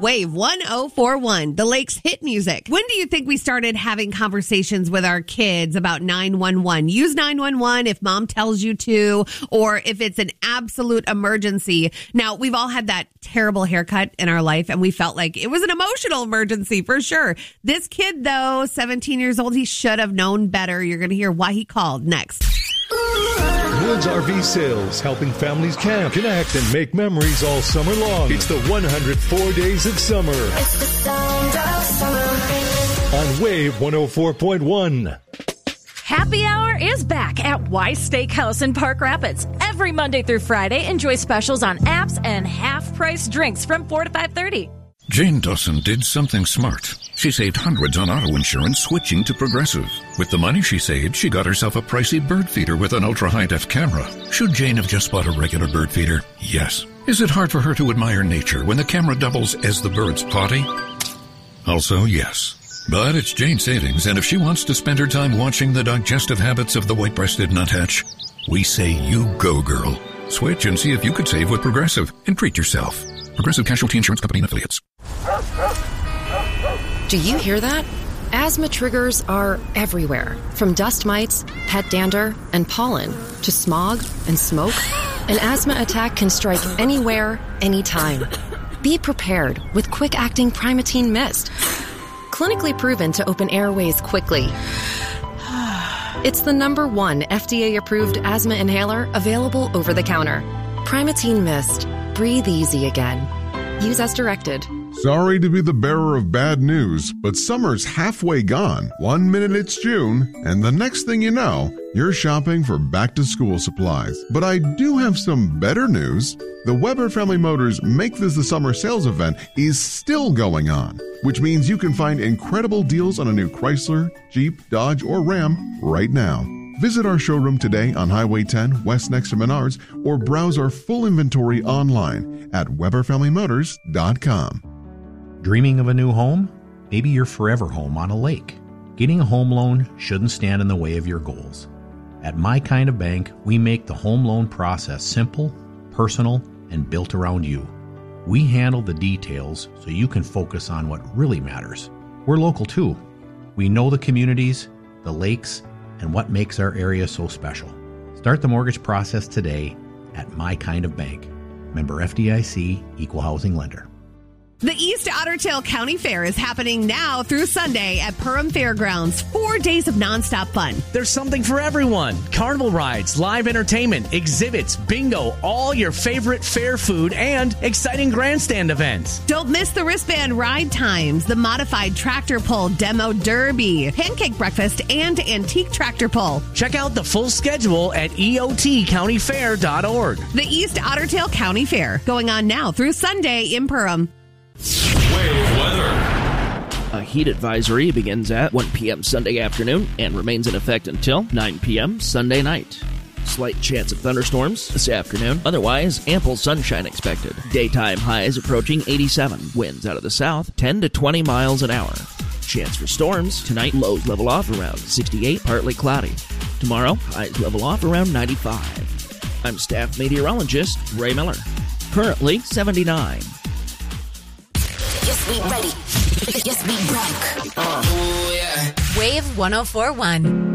Wave 1041, the Lake's hit music. When do you think we started having conversations with our kids about 911? Use 911 if mom tells you to, or if it's an absolute emergency. Now, we've all had that terrible haircut in our life, and we felt like it was an emotional emergency for sure. This kid, though, 17 years old, he should have known better. You're going to hear why he called next. Woods RV Sales, helping families camp, connect, and make memories all summer long. It's the 104 Days of Summer. It's the sound of summer. On Wave 104.1. Happy Hour is back at Wise Steakhouse in Park Rapids. Every Monday through Friday, enjoy specials on apps and half-price drinks from 4 to 5:30. Jane Dawson did something smart. She saved hundreds on auto insurance switching to Progressive. With the money she saved, she got herself a pricey bird feeder with an ultra-high-def camera. Should Jane have just bought a regular bird feeder? Yes. Is it hard for her to admire nature when the camera doubles as the bird's potty? Also, yes. But it's Jane's savings, and if she wants to spend her time watching the digestive habits of the white-breasted nuthatch, we say you go, girl. Switch and see if you could save with Progressive and treat yourself. Progressive Casualty Insurance Company and Affiliates. Do you hear that? Asthma triggers are everywhere, from dust mites, pet dander, and pollen, to smog and smoke. An asthma attack can strike anywhere, anytime. Be prepared with quick-acting Primatene Mist. Clinically proven to open airways quickly. It's the #1 FDA-approved asthma inhaler available over the counter. Primatene Mist. Breathe easy again. Use as directed. Sorry to be the bearer of bad news, but summer's halfway gone. 1 minute it's June, and the next thing you know, you're shopping for back-to-school supplies. But I do have some better news. The Weber Family Motors Make This the Summer sales event is still going on, which means you can find incredible deals on a new Chrysler, Jeep, Dodge, or Ram right now. Visit our showroom today on Highway 10, west next to Menards, or browse our full inventory online at WeberFamilyMotors.com. Dreaming of a new home? Maybe your forever home on a lake. Getting a home loan shouldn't stand in the way of your goals. At My Kind of Bank, we make the home loan process simple, personal, and built around you. We handle the details so you can focus on what really matters. We're local too. We know the communities, the lakes, and what makes our area so special. Start the mortgage process today at My Kind of Bank. Member FDIC, Equal Housing Lender. The East Otter Tail County Fair is happening now through Sunday at Perham Fairgrounds. 4 days of nonstop fun. There's something for everyone. Carnival rides, live entertainment, exhibits, bingo, all your favorite fair food, and exciting grandstand events. Don't miss the wristband ride times, the modified tractor pull demo derby, pancake breakfast, and antique tractor pull. Check out the full schedule at eotcountyfair.org. The East Otter Tail County Fair, going on now through Sunday in Perham. Wave weather. A heat advisory begins at 1 p.m. Sunday afternoon and remains in effect until 9 p.m. Sunday night. Slight chance of thunderstorms this afternoon. Otherwise, ample sunshine expected. Daytime highs approaching 87. Winds out of the south, 10 to 20 miles an hour. Chance for storms. Tonight, lows level off around 68, partly cloudy. Tomorrow, highs level off around 95. I'm staff meteorologist Ray Miller. Currently 79. Yes, we ready. Yes, we rock. Wave 1041.